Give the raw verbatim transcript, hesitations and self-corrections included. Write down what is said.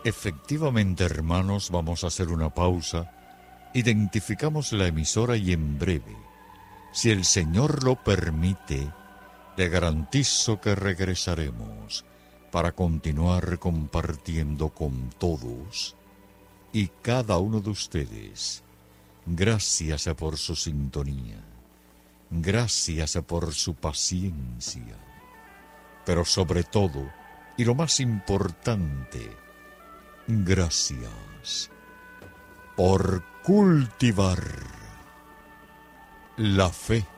Efectivamente, hermanos, vamos a hacer una pausa. Identificamos la emisora y en breve, si el Señor lo permite, le garantizo que regresaremos para continuar compartiendo con todos y cada uno de ustedes. Gracias por su sintonía, gracias por su paciencia, pero sobre todo, y lo más importante, gracias por cultivar la fe